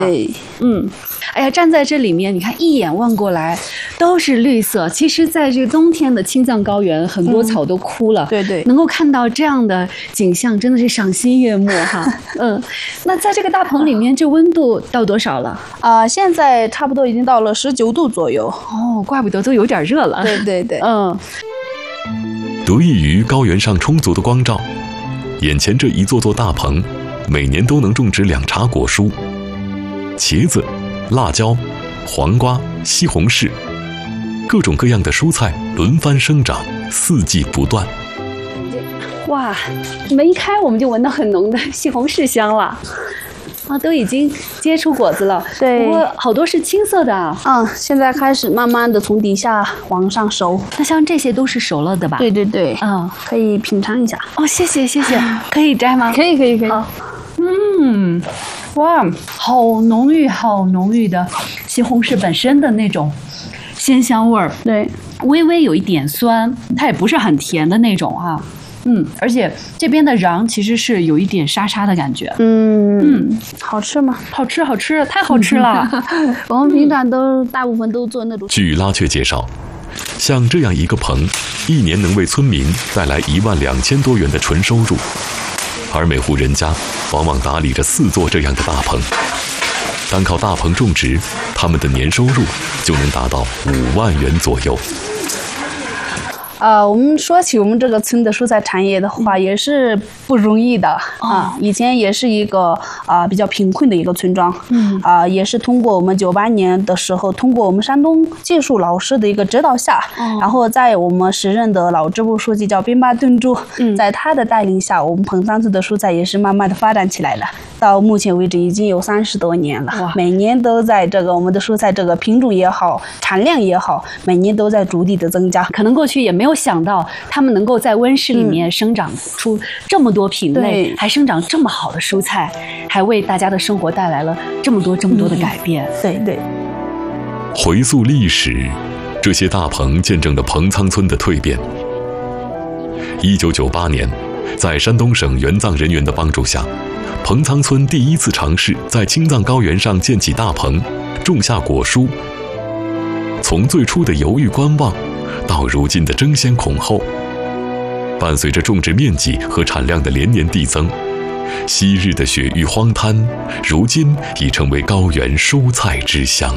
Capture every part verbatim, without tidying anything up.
对， 嗯，哎呀，站在这里面，你看一眼望过来都是绿色。其实，在这个冬天的青藏高原，很多草都枯了。 嗯、对对， 能够看到这样的景象，真的是赏心悦目哈。嗯，那在这个大棚里面，这温度到多少了？ 啊、呃，现在差不多已经到了十九度左右。 哦，怪不得都有点热了。 对对对， 嗯。 得益于高原上充足的光照，眼前这一座座大棚，每年都能种植两茬果蔬。茄子、辣椒、黄瓜、西红柿，各种各样的蔬菜轮番生长，四季不断。 哇，门一开我们就闻到很浓的西红柿香了。啊，都已经结出果子了。 对， 不过好多是青色的啊。 嗯，现在开始慢慢的从底下往上熟。 那像这些都是熟了的吧？ 对对对， 嗯， 可以品尝一下。 哦，谢谢谢谢，可以摘吗？ 可以可以可以。 好，嗯，哇，好浓郁好浓郁的西红柿本身的那种鲜香味儿。 对， 微微有一点酸，它也不是很甜的那种啊。嗯，而且这边的瓤其实是有一点沙沙的感觉。 嗯嗯，好吃吗？ 好吃，好吃，太好吃了。 我们平常都、嗯、大部分都做那种。 据拉雀介绍，像这样一个棚，一年能为村民带来一万两千多元的纯收入，而每户人家往往打理着四座这样的大棚。单靠大棚种植，他们的年收入就能达到五万元左右。 呃，我们说起我们这个村的蔬菜产业的话，也是不容易的啊、呃。以前也是一个啊、呃、比较贫困的一个村庄，嗯啊、呃，也是通过我们九八年的时候，通过我们山东技术老师的一个指导下，哦、然后在我们时任的老支部书记叫宾巴顿珠，嗯，在他的带领下，我们彭桑村的蔬菜也是慢慢的发展起来了。到目前为止已经有三十多年了，每年都在这个我们的蔬菜这个品种也好，产量也好，每年都在逐地的增加。 可能过去也没有想到他们能够在温室里面生长出这么多品类，嗯、还生长这么好的蔬菜，还为大家的生活带来了这么多这么多的改变。 嗯、对对。 回溯历史，这些大棚见证了彭仓村的蜕变。一九九八年，在山东省援藏人员的帮助下，彭仓村第一次尝试在青藏高原上建起大棚，种下果蔬。从最初的犹豫观望，到如今的争先恐后，伴随着种植面积和产量的连年递增，昔日的雪域荒滩，如今已成为高原蔬菜之乡。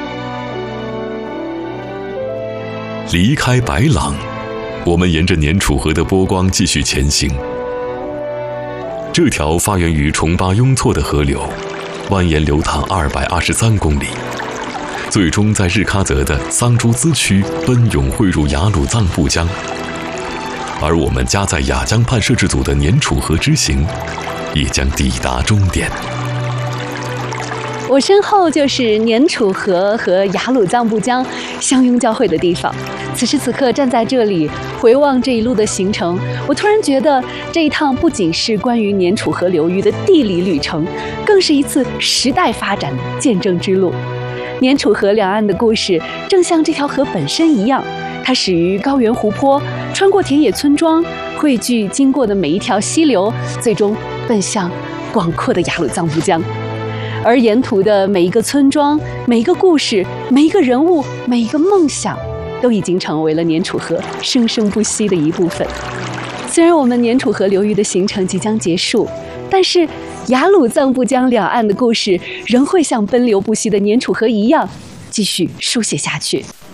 离开白朗，我们沿着年楚河的波光继续前行。这条发源于崇巴雍措的河流，蜿蜒流淌二百二十三公里，最终在日喀则的桑珠孜区奔涌汇入雅鲁藏布江。而我们家在雅江畔摄制组的年楚河之行，也将抵达终点。 我身后就是年楚河和雅鲁藏布江相拥交汇的地方。此时此刻站在这里回望这一路的行程，我突然觉得这一趟不仅是关于年楚河流域的地理旅程，更是一次时代发展的见证之路。年楚河两岸的故事正像这条河本身一样，它始于高原湖泊，穿过田野村庄，汇聚经过的每一条溪流，最终奔向广阔的雅鲁藏布江。而沿途的每一个村庄，每一个故事，每一个人物，每一个梦想，都已经成为了年楚河生生不息的一部分。虽然我们年楚河流域的行程即将结束，但是雅鲁藏布江两岸的故事仍会像奔流不息的年楚河一样继续书写下去。